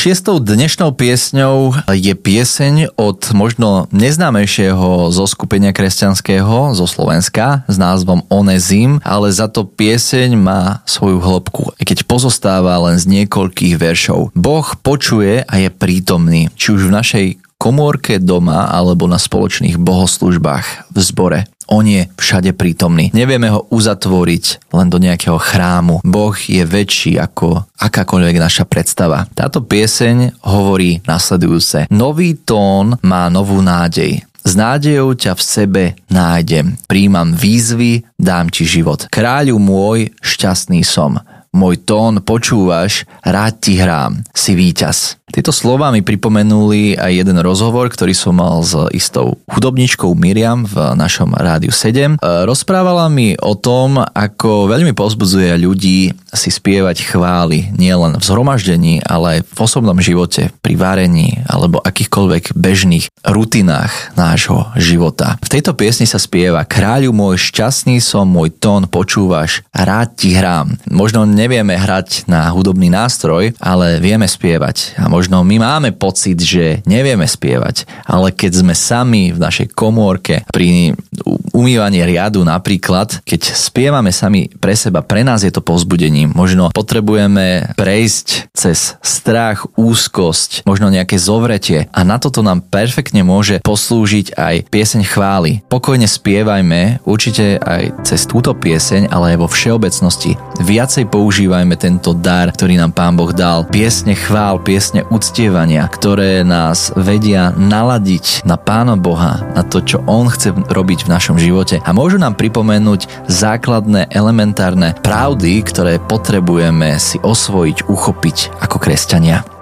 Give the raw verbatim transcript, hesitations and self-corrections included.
Šiestou dnešnou piesňou je pieseň od možno neznámejšieho zoskupenia kresťanského zo Slovenska s názvom Onezim, ale za to pieseň má svoju hĺbku, i keď pozostáva len z niekoľkých veršov. Boh počuje a je prítomný, či už v našej komórke doma alebo na spoločných bohoslužbách v zbore. On je všade prítomný. Nevieme ho uzatvoriť len do nejakého chrámu. Boh je väčší ako akákoľvek naša predstava. Táto pieseň hovorí nasledujúce. Nový tón má novú nádej. S nádejou ťa v sebe nájdem. Príjmam výzvy, dám ti život. Kráľu môj, šťastný som. Môj tón počúvaš, rád ti hrám, si víťaz. Tieto slová mi pripomenuli aj jeden rozhovor, ktorý som mal s istou hudobníčkou Miriam v našom Rádiu sedem. Rozprávala mi o tom, ako veľmi povzbudzuje ľudí si spievať chvály nielen v zhromaždení, ale aj v osobnom živote, pri varení alebo akýchkoľvek bežných rutinách nášho života. V tejto piesni sa spieva: Kráľu môj, šťastný som, môj tón počúvaš, rád ti hrám. Možno nevieme hrať na hudobný nástroj, ale vieme spievať. A možno my máme pocit, že nevieme spievať, ale keď sme sami v našej komórke pri umývaní riadu napríklad, keď spievame sami pre seba, pre nás je to povzbudením. Možno potrebujeme prejsť cez strach, úzkosť, možno nejaké zovretie a na toto nám perfektne môže poslúžiť aj pieseň chvály. Pokojne spievajme, určite aj cez túto pieseň, ale aj vo všeobecnosti. Viacej používajme tento dar, ktorý nám Pán Boh dal. Piesne chvál, piesne uctievania, ktoré nás vedia naladiť na Pána Boha, na to, čo On chce robiť v našom živote a môžu nám pripomenúť základné elementárne pravdy, ktoré potrebujeme si osvojiť, uchopiť ako kresťania.